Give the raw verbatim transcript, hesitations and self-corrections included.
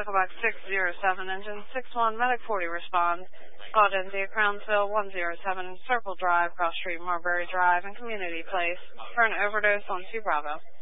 Echo Box six zero seven, engine six one, Medic forty respond. Call Density Crownsville one zero seven, Circle Drive, Cross Street, Marbury Drive, and Community Place for an overdose on two Bravo.